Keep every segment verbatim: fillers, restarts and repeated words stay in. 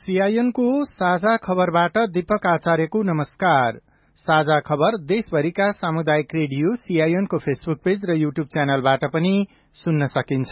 CIN को साझा खबरबाट दीपक आचार्यको नमस्कार। साझा खबर देशभरिका सामुदायिक रेडियो सीआईएन को फेसबुक पेज र यूट्यूब च्यानलबाट पनि सुन्न सकिन्छ।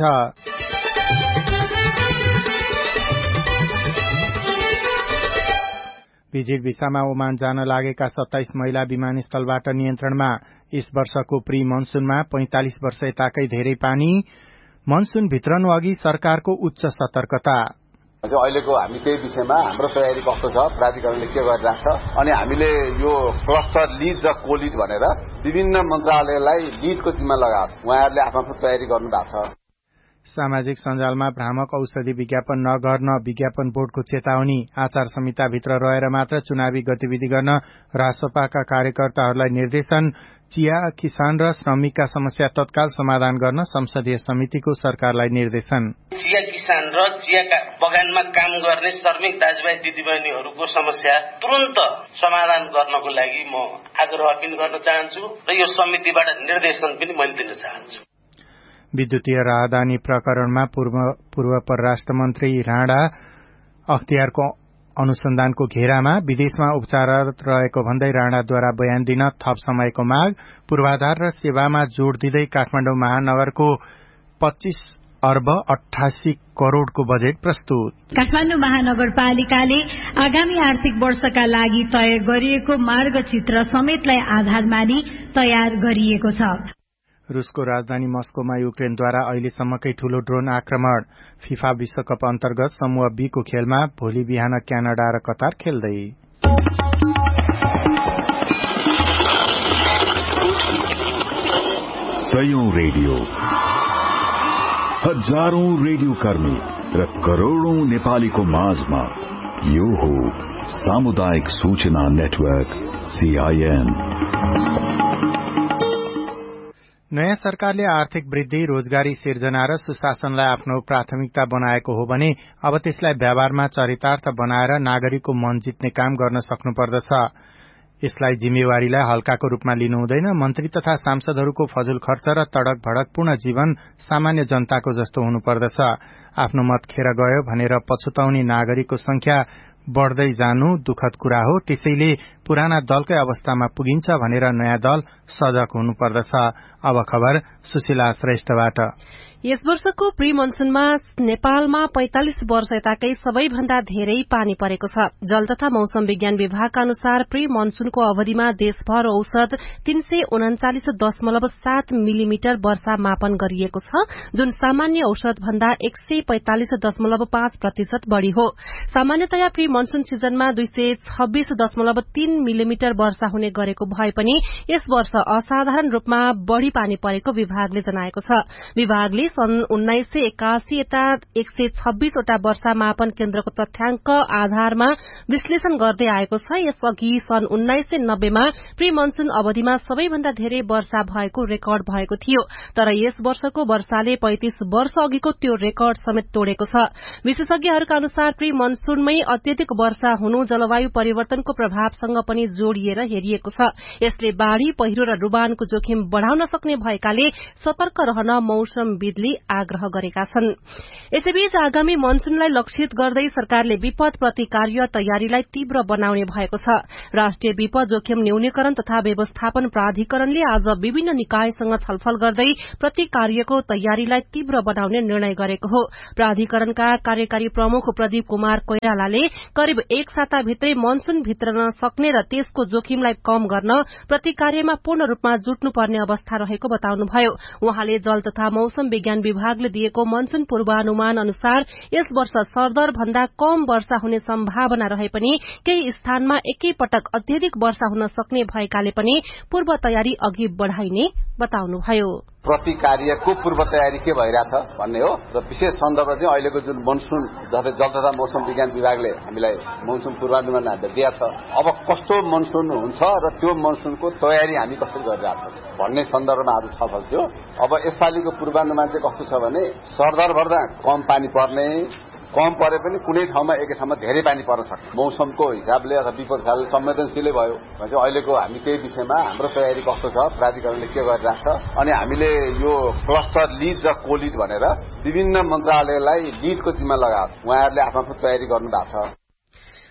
विजिट भिसामा ओमान जान लागेका सत्ताइस महिला विमानस्थलबाट नियन्त्रणमा। यस वर्षको प्री मनसूनमा पैंतालिस वर्ष यताकै धेरै पानी। मनसून भित्रनु अघि सरकारको उच्च सतर्कता। अहिलेको हामी त्यही विषयमा हाम्रो तयारी कस्तो छ, प्राधिकरणले के गरिरहेको छ, अनि हामीले यो क्लस्टर लिड र कोलिड भनेर विभिन्न मन्त्रालयलाई लिडको जिम्मा लगाएको छ। उहाँहरूले आफ्नो आफ्नो तयारी गर्नु भएको छ। सामाजिक सञ्जालमा भ्रामक औषधि विज्ञापन नगर्न विज्ञापन बोर्डको चेतावनी। आचार संहिताभित्र रहेर मात्र चुनावी गतिविधि गर्न रासपाका कार्यकर्ताहरूलाई निर्देशन। चिया किसान र श्रमिकका समस्या तत्काल समाधान गर्न संसदीय समितिको सरकारलाई निर्देशन। चिया किसान र चिया बगानमा काम गर्ने श्रमिक दाजुभाइ दिदीबहिनीहरूको समस्या तुरन्त समाधान गर्नको लागि म आग्रह पनि गर्न चाहन्छु र यो समितिबाट निर्देशन पनि मैले दिन चाहन्छु। विद्युतीय राहदानी प्रकरणमा पूर्व पूर्व परराष्ट्र मन्त्री राणा अख्तियारको अनुसन्धानको घेरामा। विदेशमा उपचाररत रहेको भन्दै राणाद्वारा बयान दिन थप समयको माग। पूर्वाधार र सेवामा जोड़ दिँदै काठमाडौँ महानगरको पच्चीस अर्ब अठासी करोड़को बजेट प्रस्तुत। काठमाडौँ महानगरपालिकाले आगामी आर्थिक वर्षका लागि तय गरिएको मार्गचित्र समेतलाई आधार मानी तयार गरिएको छ। रूसको राजधानी मस्कोमा युक्रेनद्वारा अहिलेसम्मकै ठूलो ड्रोन आक्रमण। फिफा विश्वकप अन्तर्गत समूह बी को खेलमा भोलि बिहान क्यानाडा र कतार खेल्दै। सयौं रेडियो, हजारौं रेडियो कर्मी र करोड़ौं नेपालीको माझमा यो हो सामुदायिक सूचना नेटवर्क सीआईएन। नयाँ सरकारले आर्थिक वृद्धि, रोजगारी सिर्जना र सुशासनलाई आफ्नो प्राथमिकता बनाएको हो भने अब त्यसलाई व्यवहारमा चरितार्थ बनाएर नागरिकको मन जित्ने काम गर्न सक्नुपर्दछ। यसलाई जिम्मेवारीलाई हल्काको रूपमा लिनु हुँदैन। मन्त्री तथा सांसदहरूको फजुल खर्च र तडक भडकपूर्ण जीवन सामान्य जनताको जस्तो हुनुपर्दछ। आफ्नो मत खेर गयो भनेर पछुताउने नागरिकको संख्या बढ़दै जानु दुखद कुरा हो। त्यसैले पुराना दलकै अवस्थामा पुगिन्छ भनेर नयाँ दल सजग हुनुपर्दछ। अब खबर सुशीला श्रेष्ठबाट। यस वर्षको प्री मनसूनमा नेपालमा पैंतालिस वर्ष यताकै सबैभन्दा धेरै पानी परेको छ। जल तथा मौसम विज्ञान विभागका अनुसार प्री मनसूनको अवधिमा देशभर औसत तीन सय उनाचालिस दशमलव सात मिलिमिटर वर्षा मापन गरिएको छ, जुन सामान्य औसत भन्दा एक सय पैंतालिस दशमलव पाँच प्रतिशत बढ़ी हो। सामान्यतया प्री मनसून सिजनमा दुई सय छब्बीस दशमलव तीन मिलिमिटर वर्षा हुने गरेको भए पनि यस वर्ष असाधारण रूपमा बढ़ी पानी परेको विभागले जनाएको छ। विभागले सन् उन्नाइस सय एकासी यता एक सय छब्बीसवटा वर्षा मापन केन्द्रको तथ्याङ्क आधारमा विश्लेषण गर्दै आएको छ। यसअघि सन् उन्नाइस सय नब्बेमा प्री मनसून अवधिमा सबैभन्दा धेरै वर्षा भएको रेकर्ड भएको थियो, तर यस वर्षको वर्षाले पैंतीस वर्ष अघिको त्यो रेकर्ड समेत तोडेको छ। विशेषज्ञहरूका अनुसार प्री मनसूनमै अत्यधिक वर्षा हुनु जलवायु परिवर्तनको प्रभावसँग पनि जोडिएर हेरिएको छ। यसले बाढ़ी, पहिरो र रूबानको जोखिम बढ़ाउन सक्ने भएकाले सतर्क रहन मौसमविदले आग्रह गरेका छन्। यसैबीच आगामी मनसूनलाई लक्षित गर्दै सरकारले विपद प्रतिकार्य तयारीलाई तीव्र बनाउने भएको छ। राष्ट्रिय विपद जोखिम न्यूनीकरण तथा व्यवस्थापन प्राधिकरणले आज विभिन्न निकायसँग छलफल गर्दै प्रतिकार्यको तयारीलाई तीव्र बनाउने निर्णय गरेको हो। प्राधिकरणका कार्यकारी प्रमुख प्रदीप कुमार कोइरालाले करिब एक साताभित्रै मनसून भित्रन सक्ने र त्यसको जोखिमलाई कम गर्न प्रतिकार्यमा पूर्ण रूपमा जुट्नुपर्ने अवस्था रहेको बताउनुभयो। उहाँले जल तथा मौसम विज्ञान विभागले दिएको मनसून पूर्वानुमान अनुसार यस वर्ष सरदर भन्दा कम वर्षा हुने सम्भावना रहे पनि केही स्थानमा एकै पटक अत्यधिक वर्षा हुन सक्ने भएकाले पनि पूर्व तयारी अघि बढ़ाइने बताउनुभयो। प्रतिकार्यको पूर्व तयारी के भइरहेछ भन्ने हो र विशेष सन्दर्भ चाहिँ अहिलेको जुन मनसून जस्तै जल तथा मौसम विज्ञान विभागले हामीलाई मनसून पूर्वानुमान दिएको छ, अब कस्तो मनसून हुन्छ र त्यो मनसूनको तयारी हामी कसरी गरिरहेछौँ भन्ने सन्दर्भमा आज छलफल थियो। अब यसपालिको पूर्वानुमान चाहिँ कस्तो छ भने सरदर भन्दा कम पानी पर्ने, कम परे पनि कुनै ठाउँमा एकै ठाउँमा धेरै पानी पर्न सक्छ। मौसमको हिसाबले अथवा विपद खालले संवेदनशीलै भयो भने अहिलेको हामी त्यही विषयमा हाम्रो तयारी कस्तो छ, प्राधिकरणले के गरिरहेको छ, अनि हामीले यो क्लस्टर लिड र कोलिड भनेर विभिन्न मन्त्रालयलाई लिडको जिम्मा लगाएको छ। उहाँहरूले आफ्नो आफ्नो तयारी गर्नु भएको छ।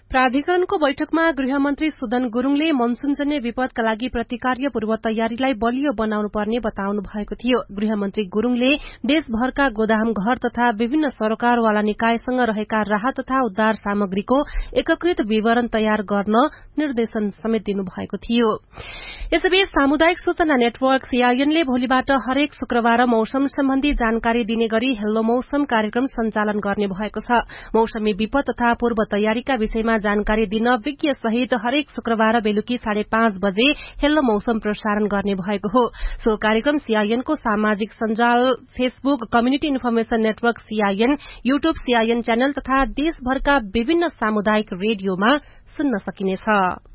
प्राधिकरणको बैठकमा गृहमन्त्री सुदन गुरूङले मनसूनजन्य विपदका लागि प्रतिकार्य पूर्व तयारीलाई बलियो बनाउनु पर्ने बताउनु भएको थियो। गृहमन्त्री गुरूङले देशभरका गोदाम घर तथा विभिन्न सरकारवाला निकायसँग रहेका राहत तथा उद्धार सामग्रीको एकीकृत विवरण तयार गर्न निर्देशन समेत दिनुभएको थियो। यसैबीच सामुदायिक सूचना नेटवर्क सीआईएनले भोलिबाट हरेक शुक्रबार मौसम सम्बन्धी जानकारी दिने गरी हेल्लो मौसम कार्यक्रम सञ्चालन गर्ने भएको छ। मौसमी विपद तथा पूर्व तयारीका विषयमा जानकारी दिन विज्ञ सहित हरेक शुक्रबार बेलुकी साढे पाँच बजे हेल्लो मौसम प्रसारण गर्ने भएको हो। सो कार्यक्रम सीआईएनको सामाजिक सञ्जाल Facebook community information network CIN, YouTube CIN channel तथा देशभरका विभिन्न सामुदायिक रेडियोमा सुन्न सकिनेछ।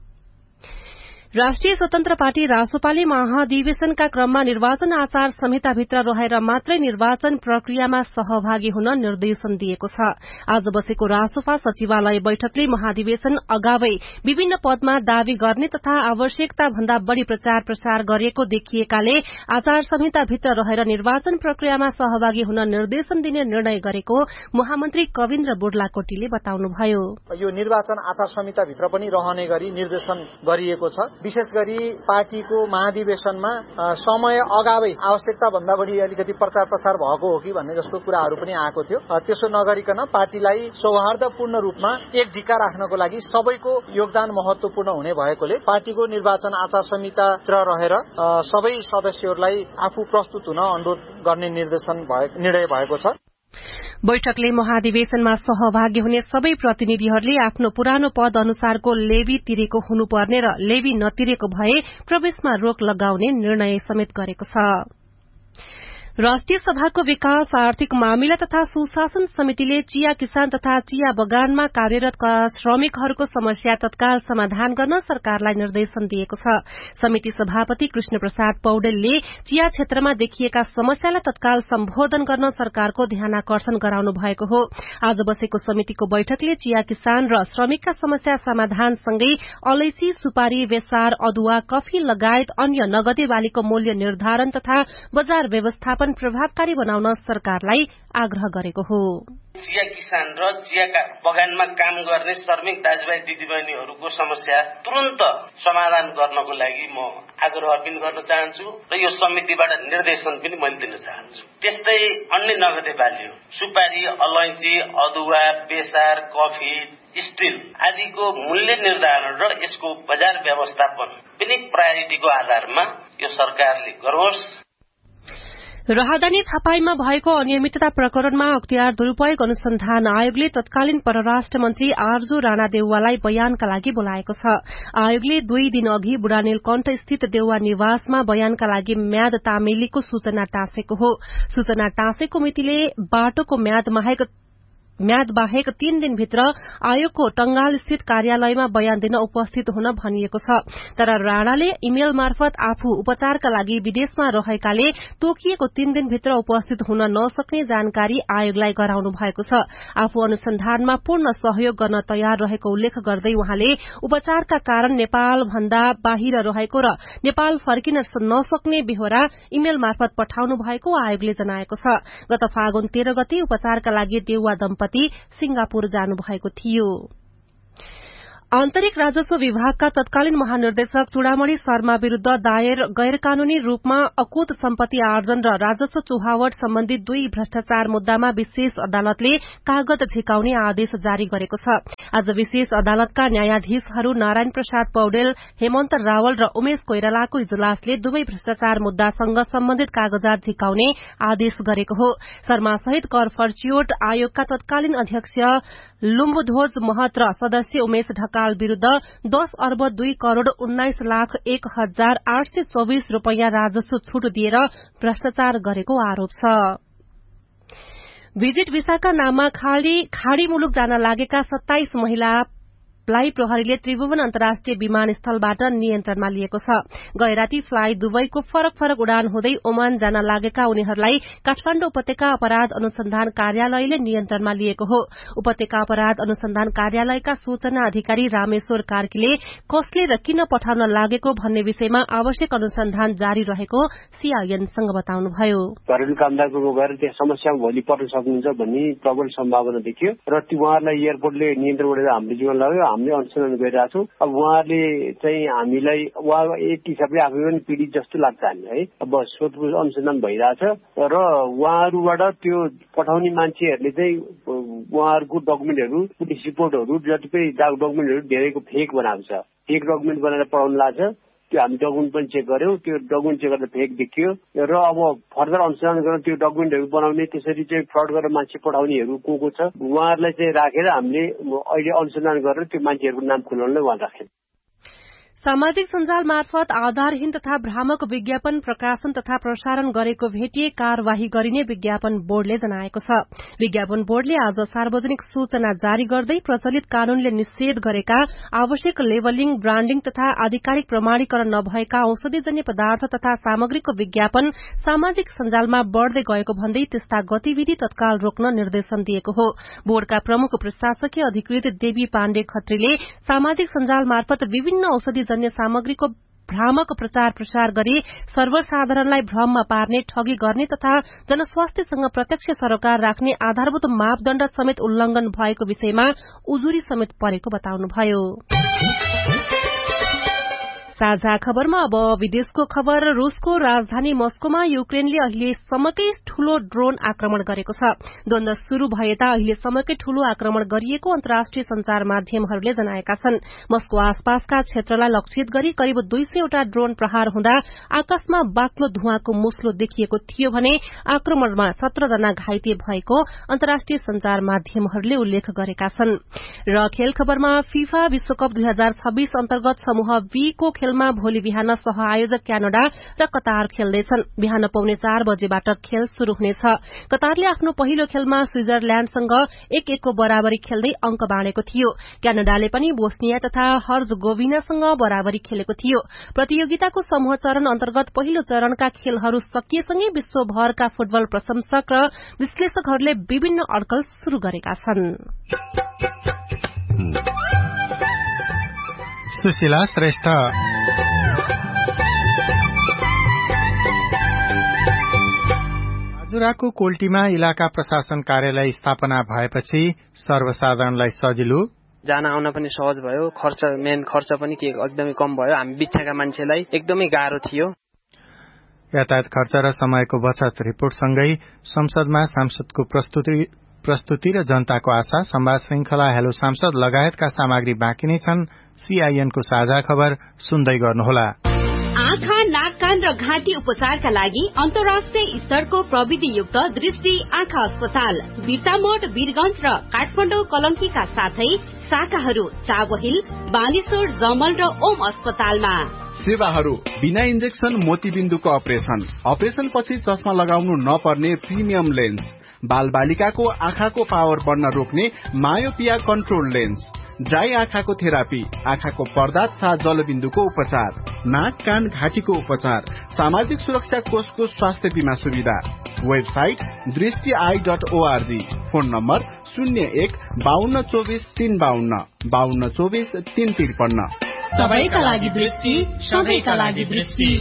राष्ट्रिय स्वतन्त्र पार्टी रासोपाले महाधिवेशनका क्रममा निर्वाचन आचार संहिताभित्र रहेर मात्रै निर्वाचन प्रक्रियामा सहभागी हुन निर्देशन दिएको छ। आज बसेको रासोपा सचिवालय बैठकले महाधिवेशन अगावै विभिन्न पदमा दावी गर्ने तथा आवश्यकता भन्दा बढ़ी प्रचार प्रसार गरिएको देखिएकाले आचार संहिताभित्र रहेर निर्वाचन प्रक्रियामा सहभागी हुन निर्देशन दिने निर्णय गरेको महामन्त्री कविन्द्र बुर्लाकोटीले बताउनुभयो। यो निर्वाचन आचार संहिताभित्र पनि रहने गरी निर्देशन गरिएको छ। विशेष गरी पार्टीको महाधिवेशनमा समय अगावै आवश्यकता भन्दा बढी अलिकति प्रचार प्रसार भएको हो कि भन्ने जस्तो कुराहरू पनि आएको थियो। त्यसो नगरिकन पार्टीलाई सौहार्दपूर्ण रूपमा एक ढिक्का राख्नको लागि सबैको योगदान महत्वपूर्ण हुने भएकोले पार्टीको निर्वाचन आचार संहिताभित्र रहेर सबै सदस्यहरूलाई आफू प्रस्तुत हुन अनुरोध गर्ने निर्देशन निर्णय भएको छ। बैठकले महाधिवेशनमा सहभागी हुने सबै प्रतिनिधिहरूले आफ्नो पुरानो पद अनुसारको लेवी तिरेको हुनुपर्ने र लेवी नतिरेको भए प्रवेशमा रोक लगाउने निर्णय समेत गरेको छ। राष्ट्रिय सभाको विकास आर्थिक मामिला तथा सुशासन समितिले चिया किसान तथा चिया बगानमा कार्यरत श्रमिकहरूको समस्या तत्काल समाधान गर्न सरकारलाई निर्देशन दिएको छ। समिति सभापति कृष्ण प्रसाद पौडेलले चिया क्षेत्रमा देखिएका समस्यालाई तत्काल सम्बोधन गर्न सरकारको ध्यानाकर्षण गराउनु भएको हो। आज बसेको समितिको बैठकले चिया किसान र श्रमिकका समस्या समाधानसँगै अलैची, सुपारी, बेसार, अदुवा, कफी लगायत अन्य नगदे बालीको मूल्य निर्धारण तथा बजार व्यवस्थापन प्रभावकारी बनाउन सरकारलाई आग्रह गरेको हो। चिया किसान र चियाका बगानमा काम गर्ने श्रमिक दाजुभाइ दिदीबहिनीहरूको समस्या तुरन्त समाधान गर्नको लागि म आग्रह पनि गर्न चाहन्छु र यो समितिबाट निर्देशन पनि मैले दिन चाहन्छु। त्यस्तै अन्य नगदे बाली सुपारी, अलैची, अदुवा, बेसार, कफी, स्टिल आदिको मूल्य निर्धारण र यसको बजार व्यवस्थापन पनि प्रायोरिटीको आधारमा यो सरकारले गरोस्। राहदानी छापाईमा भएको अनियमितता प्रकरणमा अख्तियार दुरूपयोग अनुसन्धान आयोगले तत्कालीन परराष्ट्र मन्त्री आरजू राणा देउवालाई बयानका लागि बोलाएको छ। आयोगले दुई दिन अघि बुढानीलकण्ठ स्थित देउवा निवासमा बयानका लागि म्याद तामेलीको सूचना टाँसेको हो। सूचना टाँसेको मितिले बाटोको म्याद माहेक म्याद बाहेक तीन दिनभित्र आयोगको टंगाल स्थित कार्यालयमा बयान दिन उपस्थित हुन भनिएको छ। तर राणाले इमेल मार्फत आफू उपचारका लागि विदेशमा रहेकाले तोकिएको तीन दिनभित्र उपस्थित हुन नसक्ने जानकारी आयोगलाई गराउनु भएको छ। आफू अनुसन्धानमा पूर्ण सहयोग गर्न तयार रहेको उल्लेख गर्दै उहाँले उपचारका कारण नेपाल भन्दा बाहिर रहेको र नेपाल फर्किन नसक्ने बेहोरा इमेल मार्फत पठाउनु भएको आयोगले जनाएको छ। गत फागुन तेह्र गते उपचारका लागि देउवा दम्पति सिंगापुर जानुभएको थियो। आन्तरिक राजस्व विभागका तत्कालीन महानिर्देशक चूड़ामणि शर्मा विरूद्ध दायर गैर कानूनी रूपमा अकुत सम्पत्ति आर्जन र राजस्व चुहावट सम्बन्धी दुई भ्रष्टाचार मुद्दामा विशेष अदालतले कागज झिकाउने आदेश जारी गरेको छ। आज विशेष अदालतका न्यायाधीशहरू नारायण प्रसाद पौडेल, हेमन्त रावल र उमेश कोइरालाको इजलासले दुवै भ्रष्टाचार मुद्दासँग सम्बन्धित कागजात झिकाउने आदेश गरेको हो। शर्मा सहित कर फर्च्योट आयोगका तत्कालीन अध्यक्ष लुम्बुध्वज महत र सदस्य उमेश ढकाल विरूद्ध दस अर्ब दुई करोड़ उन्नाइस लाख एक हजार आठ सय चौविस रूपियाँ राजस्व छूट दिएर भ्रष्टाचार गरेको आरोप छ। भिजिट भिसाका नाममा खाड़ी खाड़ी मुलुक जान लागेका सत्ताइस महिला फ्लाई प्रहरीले त्रिभुवन अन्तर्राष्ट्रिय विमानस्थलबाट नियन्त्रणमा लिएको छ। गैराती फ्लाई दुबईको फरक फरक उडान हुँदै ओमान जान लागेका उनीहरूलाई काठमाडौँ उपत्यका अपराध अनुसन्धान कार्यालयले नियन्त्रणमा लिएको हो। उपत्यका अपराध अनुसन्धान कार्यालयका सूचना अधिकारी रामेश्वर कार्कीले कसले र किन पठाउन लागेको भन्ने विषयमा आवश्यक अनुसन्धान जारी रहेको सीआईएनसँग बताउनुभयो। घरेलु कामदारको गएर त्यहाँ समस्या भोलि पर्न सक्नुहुन्छ भन्ने प्रबल सम्भावना देखियो र उहाँहरूलाई एयरपोर्टले नियन्त्रणबाट हाम्रो जीवन लाग्यो। हामीले अनुसन्धान गरिरहेका छौँ। अब उहाँहरूले चाहिँ हामीलाई उहाँ एक हिसाबले आफै पनि पीडित जस्तो लाग्छ हामीलाई है। अब सोधपुछ अनुसन्धान भइरहेछ र उहाँहरूबाट त्यो पठाउने मान्छेहरूले चाहिँ उहाँहरूको डकुमेन्टहरू पुलिस रिपोर्टहरू जति पनि डकुमेन्टहरू धेरैको फेक बनाएको छ। फेक डकुमेन्ट बनाएर पठाउनु लाग्छ। त्यो हामी डकुमेन्ट पनि चेक गर्यौं। त्यो डकुमेन्ट चेक गर्दा फेक देखियो र अब फर्दर अनुसन्धान गरेर त्यो डकुमेन्टहरू बनाउने त्यसरी चाहिँ फ्रड गरेर मान्छे पठाउनेहरू को को छ उहाँहरूलाई चाहिँ राखेर हामीले अहिले अनुसन्धान गरेर त्यो मान्छेहरूको नाम खुलाउनलाई उहाँ राख्यौं। सामाजिक सञ्जाल मार्फत आधारहीन तथा भ्रामक विज्ञापन प्रकाशन तथा प्रसारण गरेको भेटिए कार्यवाही गरिने विज्ञापन बोर्डले जनाएको छ। विज्ञापन बोर्डले आज सार्वजनिक सूचना जारी गर्दै प्रचलित कानूनले निषेध गरेका आवश्यक लेबलिङ, ब्राण्डिङ तथा आधिकारिक प्रमाणीकरण नभएका औषधिजन्य पदार्थ तथा सामग्रीको विज्ञापन सामाजिक सञ्जालमा बढ़दै गएको भन्दै त्यस्ता गतिविधि तत्काल रोक्न निर्देशन दिएको हो। बोर्डका प्रमुख प्रशासकीय अधिकृत देवी पाण्डे खत्रीले सामाजिक सञ्जाल मार्फत विभिन्न औषधि जन्य सामग्रीको भ्रामक प्रचार प्रसार गरी सर्वसाधारणलाई भ्रममा पार्ने, ठगी गर्ने तथा जनस्वास्थ्यसँग प्रत्यक्ष सरोकार राख्ने आधारभूत मापदण्ड समेत उल्लंघन भएको विषयमा उजुरी समेत परेको बताउनुभयो। साझा खबरमा अब विदेशको खबर। रूसको राजधानी मस्कोमा युक्रेनले अहिलेसम्मकै ठूलो ड्रोन आक्रमण गरेको छ। द्वन्द्व शुरू भएता अहिलेसम्मकै ठूलो आक्रमण गरिएको अन्तर्राष्ट्रिय संचार माध्यमहरूले जनाएका छन्। मस्को आसपासका क्षेत्रलाई लक्षित गरी करिब दुई सयवटा ड्रोन प्रहार हुँदा आकाशमा बाक्लो धुवाँको मुस्लो देखिएको थियो भने आक्रमणमा सत्र जना घाइते भएको अन्तर्राष्ट्रिय संचार माध्यमहरूले उल्लेख गरेका छन्। र खेल खबरमा फिफा विश्वकप दुई हजार छब्बीस अन्तर्गत समूह बी को खेलमा भोलि बिहान सह आयोजक क्यानाडा र कतार खेल्दैछन्। बिहान पौने चार बजेबाट खेल शुरू हुनेछ। कतारले आफ्नो पहिलो खेलमा स्विजरल्याण्डसँग एक एकको बराबरी खेल्दै अंक बाँडेको थियो। क्यानाडाले पनि बोस्निया तथा हर्जगोभिनासँग बराबरी खेलेको थियो। प्रतियोगिताको समूह चरण अन्तर्गत पहिलो चरणका खेलहरू सकिएसँगै विश्वभरका फुटबल प्रशंसक र विश्लेषकहरूले विभिन्न अड्कल शुरू गरेका छन्। सुशीला श्रेष्ठ। बाजुराको कोल्टीमा इलाका प्रशासन कार्यालय स्थापना भएपछि सर्वसाधारणलाई सजिलो, जान आउन पनि सहज भयो। खर्च मेन खर्च पनि के एकदमै कम भयो। हामी बित्थाका मान्छेलाई एकदमै गाह्रो थियो। यातायात खर्च र समयको बचत रिपोर्टसँगै संसदमा सांसदको प्रस्तुति प्रस्तुति र जनताको आशा, संवाद श्रृंखला हेलो सांसद लगायतका सामग्री बाँकी नै छन्। सीआईएनको साझा खबर सुन्दै गर्नुहोला। आँखा, नाक, कान र घाँटी उपचारका लागि अन्तर्राष्ट्रिय स्तरको प्रविधियुक्त दृष्टि आँखा अस्पताल बिर्तामोड, वीरगंज र काठमाडौँ कलंकीका साथै शाखाहरू चाबहिल, बानेश्वर, जमल र ओम अस्पतालमा। सेवाहरू बिना इन्जेक्सन मोतीबिन्दुको अपरेशन, अपरेशन पछि चस्मा लगाउनु नपर्ने प्रिमियम लेन्स, बाल बालिकाको आँखाको पावर बढ्न रोक्ने मायोपिया कन्ट्रोल लेन्स, ड्राई आँखाको थेरापी, आँखाको पर्दा तथा जलबिन्दुको उपचार, नाक, कान, घाँटीको उपचार, सामाजिक सुरक्षा कोषको स्वास्थ्य बीमा सुविधा। वेबसाइट दृष्टि I dot ORG. Phone number शून्य एक बाहन्न चौबिस तीन बाहन्न बाहन्न चौबिस तीन त्रिपन्न। सबैका लागि दृष्टि, सबैका लागि दृष्टि।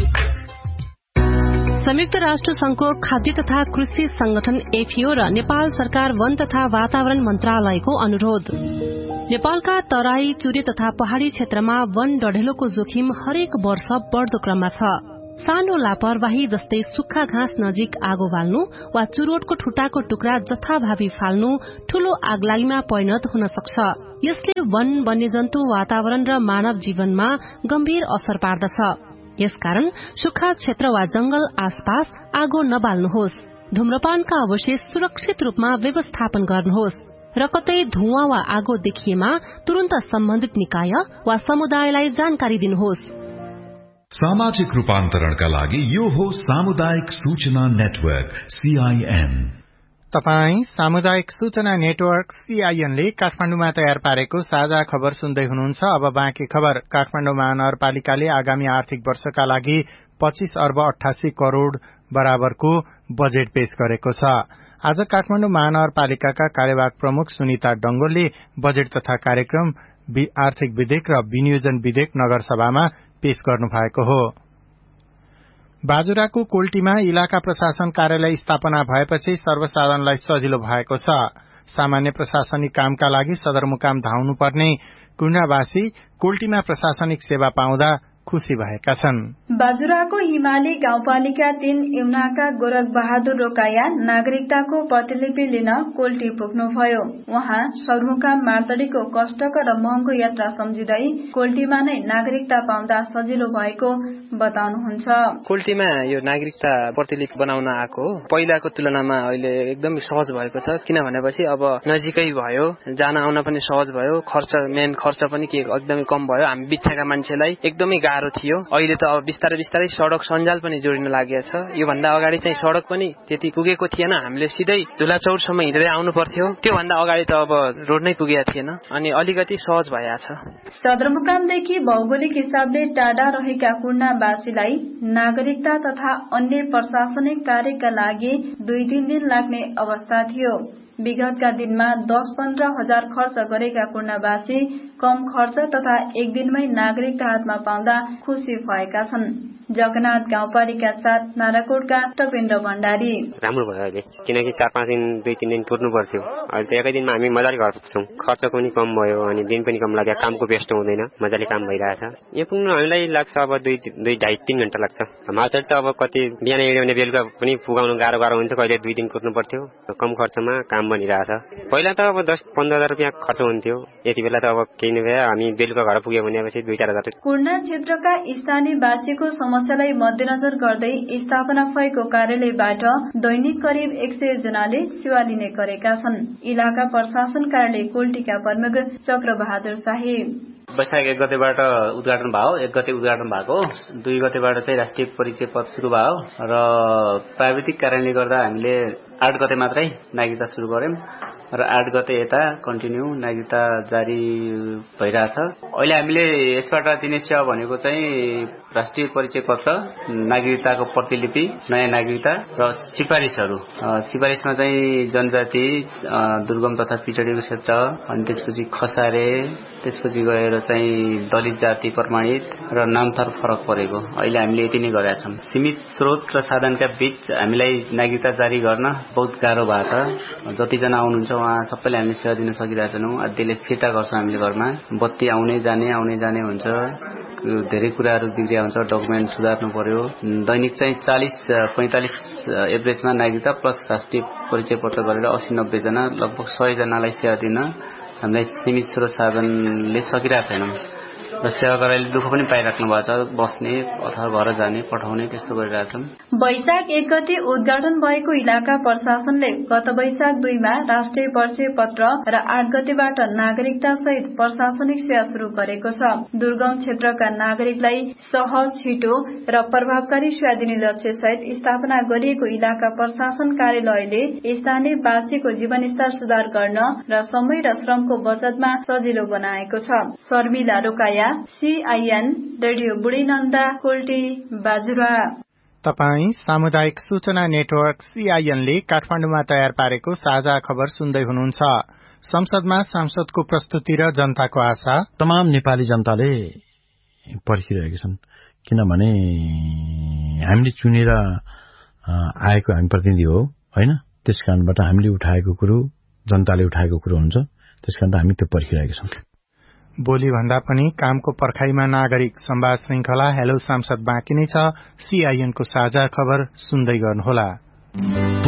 संयुक्त राष्ट्र संघको खाद्य तथा कृषि संगठन एफिओ र नेपाल सरकार वन तथा वातावरण मन्त्रालयको अनुरोध। नेपालका तराई, चुरे तथा पहाड़ी क्षेत्रमा वन डढेलोको जोखिम हरेक वर्ष बढ़दो क्रममा छ। सानो लापरवाही जस्तै सुक्खा घाँस नजिक आगो बाल्नु वा चुरोटको ठुटाको टुक्रा जथाभावी फाल्नु ठूलो आगलागीमा परिणत हुन सक्छ। यसले वन, वन्यजन्तु, वातावरण र मानव जीवनमा गम्भीर असर पार्दछ। यसकारण सुक्खा क्षेत्र वा जंगल आसपास आगो नबाल्नुहोस्। धूम्रपानका अवशेष सुरक्षित रूपमा व्यवस्थापन गर्नुहोस् र कतै धुवाँ वा आगो देखिएमा तुरन्त सम्बन्धित निकाय वा समुदायलाई जानकारी दिनुहोस्। सामाजिक रूपान्तरणका लागि यो हो सामुदायिक सूचना नेटवर्क सीआईएन। तपाई सामुदायिक सूचना नेटवर्क सीआईएन ले काठमाडौँमा तयार पारेको साझा खबर सुन्दै हुनुहुन्छ। अब बाँकी खबर। काठमाडौँ महानगरपालिकाले आगामी आर्थिक वर्षका लागि पच्चीस अर्ब अठासी करोड़ बराबरको बजेट पेश गरेको छ। आज काठमाडौँ महानगरपालिकाका कार्यवाहक प्रमुख सुनिता डंगोलले बजेट तथा कार्यक्रम, आर्थिक विधेयक र विनियोजन विधेयक नगरसभामा पेश गर्नु भएको हो। बाजुराको कोल्टीमा इलाका प्रशासन कार्यालय स्थापना भएपछि सर्वसाधारणलाई सजिलो भएको छ। सामान्य प्रशासनिक कामका लागि सदरमुकाम धाउनुपर्ने कुर्णावासी कोल्टीमा प्रशासनिक सेवा पाउँदा खुशी भएका छन्। बाजुराको हिमाली गाउँपालिका तीन इउनाका गोरख बहादुर रोकाया नागरिकताको प्रतिलिपि लिन कोल्टी पुग्नुभयो। उहाँ सदरमुकाम मार्दडीको कष्टकर र महँगो यात्रा सम्झिँदै कोल्टीमा नै नागरिकता पाउँदा सजिलो भएको बताउनुहुन्छ। कोल्टीमा यो नागरिकता प्रतिलिपि बनाउन आएको हो। पहिलाको तुलनामा अहिले एकदमै सहज भएको छ, किन भनेपछि अब नजिकै भयो, जान आउन पनि सहज भयो, खर्च मेन खर्च पनि के एकदमै कम भयो। हामी बिच्छाका मान्छेलाई एकदमै गाह्रो थियो। अहिले त अब बिस्तारै बिस्तारै सडक सञ्जाल पनि जोडिन लागेको छ। यो भन्दा अगाडि चाहिँ सडक पनि त्यति पुगेको थिएन। हामीले सिधै धुलाचौरसम्म हिँडेर आउनु पर्थ्यो। त्यो भन्दा अगाडि त अब रोड नै पुगेको थिएन अनि अलिकति सहज भइरहेछ। सदरमुकामदेखि भौगोलिक हिसाबले टाढा रहेका कुर्णावासीलाई नागरिकता तथा अन्य प्रशासनिक कार्यका लागि दुई तीन दिन लाग्ने अवस्था थियो। विगतका दिनमा दस पन्ध्र हजार खर्च गरेका कुर्णावासी कम खर्च तथा एक दिनमै नागरिकता हातमा पाउँदा खुशी भएका छन्। जगन्नाथ गाउँपालिका साथ नाराकोटका टपेन्द्र भण्डारी राम्रो भयो अहिले, किनकि चार पाँच दिन दुई तीन दिन कुर्नु पर्थ्यो। अहिले त एकै दिनमा हामी मजाले घर पुग्छौँ। खर्च पनि कम भयो अनि दिन पनि कम लाग्यो, कामको व्यस्त हुँदैन, मजाले काम भइरहेछ। यो पुग्नु हामीलाई लाग्छ अब दुई दुई ढाई तीन घण्टा लाग्छ। मात्र त अब कति बिहान हिँड्यो भने बेलुका पनि पुगाउनु गाह्रो गाह्रो हुन्छ। कहिले दुई दिन कुर्नु पर्थ्यो। कम खर्चमा काम बनिरहेछ। पहिला त अब दस पन्ध्र हजार रुपियाँ खर्च हुन्थ्यो। यति बेला त अब केही नभए हामी बेलुका घर पुग्यो भनेपछि दुई चार हजार। कुर्णा क्षेत्रका स्थानीयवासीको समस्यालाई मध्यनजर गर्दै स्थापना भएको कार्यालयबाट दैनिक करिब एक सय जनाले सेवा लिने गरेका छन्। इलाका प्रशासन कार्यालय कोल्टीका प्रमुख चक्र बहादुर शाही वैशाख एक गतेबाट उद्घाटन भयो। एक गते उद्घाटन भएको, दुई गतेबाट चाहिँ राष्ट्रिय परिचय पत्र सुरु भयो र प्राविधिक कारणले गर्दा हामीले आठ गते मात्रै नागरिकता सुरु गर्यौं र आठ गते यता कन्टिन्यू नागरिकता जारी भइरहेछ। अहिले हामीले यसबाट दिने सेवा भनेको चाहिँ राष्ट्रिय परिचय पत्र, नागरिकताको प्रतिलिपि, नयाँ नागरिकता र सिफारिसहरू। सिफारिसमा चाहिँ जनजाति, दुर्गम तथा पिछडिएको क्षेत्र, अनि त्यसपछि खसारे, त्यसपछि गएर चाहिँ दलित जाति प्रमाणित र नामथर फरक परेको। अहिले हामीले यति नै गरेका छौँ। सीमित स्रोत र साधनका बीच हामीलाई नागरिकता जारी गर्न बहुत गाह्रो भएको छ। जतिजना आउनुहुन्छ उहाँ सबैले हामीले सेवा दिन सकिरहेका छैनौँ। त्यसले फिर्ता गर्छौँ हामीले घरमा। बत्ती आउने जाने आउने जाने हुन्छ, धेरै कुराहरू बिग्रिया हुन्छ, डकुमेन्ट सुधार्नु पर्यो। दैनिक चाहिँ चालिस पैंतालिस एभरेजमा नागरिकता प्लस राष्ट्रिय परिचय पत्र गरेर अस्सी नब्बे जना लगभग सय जनालाई सेवा दिन हामीलाई सीमित स्रोत साधनले सकिरहेको छैनौँ र सेवाकर्मीले दुःख पनि पाइराख्नु भएको छ। बस्ने अथवा घर जाने पठाउने त्यस्तो गरिरहेछौँ। वैशाख एक गते उद्घाटन भएको इलाका प्रशासनले गत वैशाख दुईमा राष्ट्रिय परिचय पत्र र आठ गतेबाट नागरिकता सहित प्रशासनिक सेवा शुरू गरेको छ। दुर्गम क्षेत्रका नागरिकलाई सहज, छिटो र प्रभावकारी सेवा दिने लक्ष्य सहित स्थापना गरिएको इलाका प्रशासन कार्यालयले स्थानीयवासीको जीवनस्तर सुधार गर्न र समय र श्रमको बचतमा सजिलो बनाएको छ। शर्मिला रोकाया, सीआईएन रेडियो बुढीनन्दा, कोल्टी, बाजुरा। तपाई सामुदायिक सूचना नेटवर्क सीआईएन ले काठमाडौँमा तयार पारेको साझा खबर सुन्दै हुनुहुन्छ। संसदमा सांसदको प्रस्तुति र जनताको आशा। तमाम नेपाली जनताले पर्खिरहेका छन्, किनभने हामीले चुनेर आएको हामी प्रतिनिधि हो होइन। त्यसकारणबाट हामीले उठाएको कुरो जनताले उठाएको कुरो हुन्छ। त्यसकारण हामी त्यो पर्खिरहेका छौँ। बोली भन्दा पनि कामको पर्खाइमा नागरिक संवाद श्रृंखला हेलो सांसद बाँकी नै छ। सीआईएनको साझा खबर सुन्दै गर्नुहोला।